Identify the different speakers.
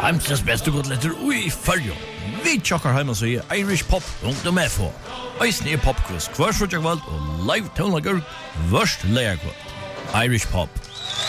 Speaker 1: Heimsens beste godletter ui fyrjo. Vi tjokkar heima så i irishpop.fo. Eisne i popquiz hver sutja kveld og live tónlagur vørst leia kveld. Irish Pop.